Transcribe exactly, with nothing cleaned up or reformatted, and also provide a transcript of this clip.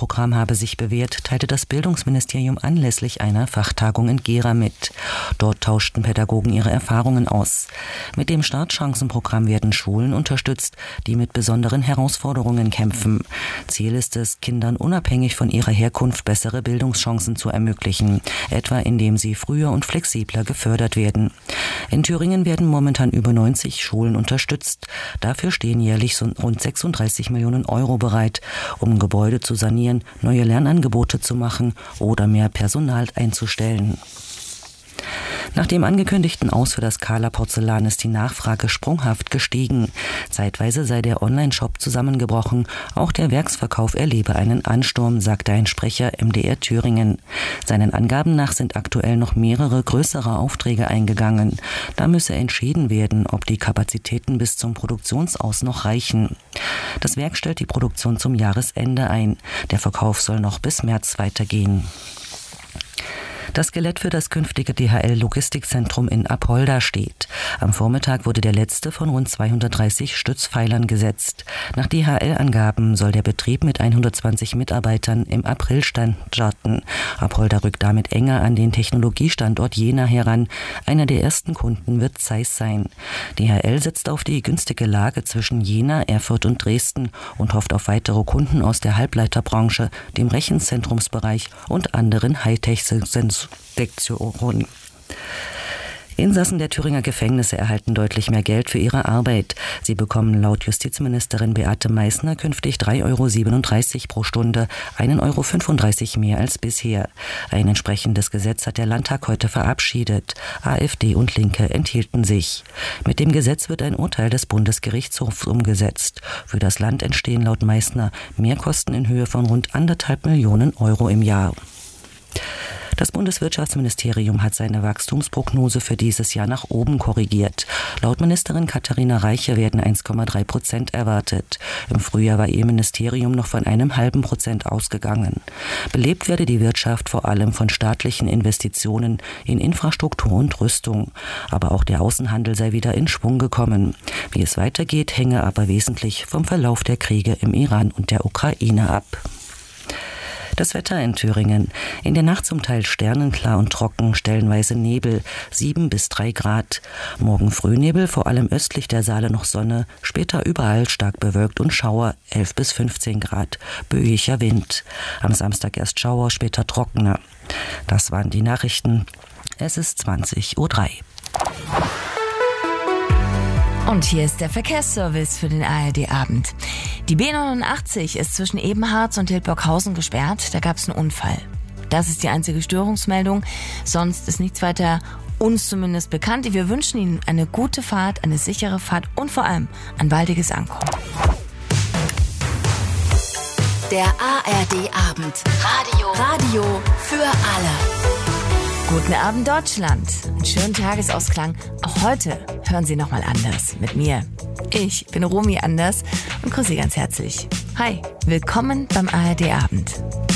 Programm habe sich bewährt, teilte das Bildungsministerium anlässlich einer Fachtagung in Gera mit. Dort tauschten Pädagogen ihre Erfahrungen aus. Mit dem Startchancenprogramm werden Schulen unterstützt, die mit besonderen Herausforderungen kämpfen. Ziel ist es, Kindern unabhängig von ihrer Herkunft bessere Bildungschancen zu ermöglichen, etwa indem sie früher und flexibler gefördert werden. In Thüringen werden momentan über neunzig Schulen unterstützt. Dafür stehen jährlich so rund sechsunddreißig Millionen Euro bereit, um Gebäude zu sanieren, neue Lernangebote zu machen oder mehr Personal einzustellen. Nach dem angekündigten Aus für das Kahler Porzellan ist die Nachfrage sprunghaft gestiegen. Zeitweise sei der Online-Shop zusammengebrochen. Auch der Werksverkauf erlebe einen Ansturm, sagte ein Sprecher M D R Thüringen. Seinen Angaben nach sind aktuell noch mehrere größere Aufträge eingegangen. Da müsse entschieden werden, ob die Kapazitäten bis zum Produktionsaus noch reichen. Das Werk stellt die Produktion zum Jahresende ein. Der Verkauf soll noch bis März weitergehen. Das Skelett für das künftige D H L-Logistikzentrum in Apolda steht. Am Vormittag wurde der letzte von rund zweihundertdreißig Stützpfeilern gesetzt. Nach D H L-Angaben soll der Betrieb mit hundertzwanzig Mitarbeitern im April starten. Apolda rückt damit enger an den Technologiestandort Jena heran. Einer der ersten Kunden wird Zeiss sein. D H L setzt auf die günstige Lage zwischen Jena, Erfurt und Dresden und hofft auf weitere Kunden aus der Halbleiterbranche, dem Rechenzentrumsbereich und anderen Hightech-Sensoren. Sektion. Insassen der Thüringer Gefängnisse erhalten deutlich mehr Geld für ihre Arbeit. Sie bekommen laut Justizministerin Beate Meißner künftig drei Euro siebenunddreißig pro Stunde, ein Euro fünfunddreißig mehr als bisher. Ein entsprechendes Gesetz hat der Landtag heute verabschiedet. AfD und Linke enthielten sich. Mit dem Gesetz wird ein Urteil des Bundesgerichtshofs umgesetzt. Für das Land entstehen laut Meißner Mehrkosten in Höhe von rund anderthalb Millionen Euro im Jahr. Das Bundeswirtschaftsministerium hat seine Wachstumsprognose für dieses Jahr nach oben korrigiert. Laut Ministerin Katharina Reiche werden eins Komma drei Prozent erwartet. Im Frühjahr war ihr Ministerium noch von einem halben Prozent ausgegangen. Belebt werde die Wirtschaft vor allem von staatlichen Investitionen in Infrastruktur und Rüstung. Aber auch der Außenhandel sei wieder in Schwung gekommen. Wie es weitergeht, hänge aber wesentlich vom Verlauf der Kriege im Iran und der Ukraine ab. Das Wetter in Thüringen. In der Nacht zum Teil sternenklar und trocken, stellenweise Nebel, sieben bis drei Grad. Morgen Frühnebel, vor allem östlich der Saale noch Sonne, später überall stark bewölkt und Schauer, elf bis fünfzehn Grad. Böiger Wind. Am Samstag erst Schauer, später trockener. Das waren die Nachrichten. Es ist zwanzig Uhr drei. Und hier ist der Verkehrsservice für den A R D-Abend. Die B neunundachtzig ist zwischen Ebenharz und Hildburghausen gesperrt. Da gab es einen Unfall. Das ist die einzige Störungsmeldung. Sonst ist nichts weiter uns zumindest bekannt. Wir wünschen Ihnen eine gute Fahrt, eine sichere Fahrt und vor allem ein baldiges Ankommen. Der A R D-Abend. Radio. Radio für alle. Guten Abend, Deutschland. Einen schönen Tagesausklang. Auch heute hören Sie nochmal anders mit mir. Ich bin Romy Anders und grüße Sie ganz herzlich. Hi, willkommen beim A R D-Abend.